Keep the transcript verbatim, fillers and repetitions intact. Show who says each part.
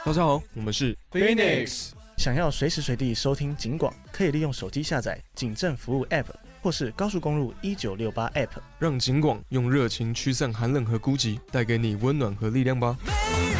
Speaker 1: 大家好，我们是
Speaker 2: Phoenix。
Speaker 3: 想要随时随地收听警广，可以利用手机下载警政服务 App， 或是高速公路一九六八 App，
Speaker 1: 让警广用热情驱散寒冷和孤寂，带给你温暖和力量吧。